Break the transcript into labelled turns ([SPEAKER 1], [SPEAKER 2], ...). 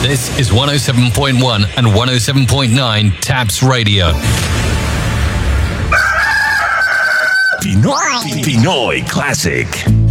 [SPEAKER 1] This is 107.1 and 107.9 Taps Radio.
[SPEAKER 2] Pinoy Classic.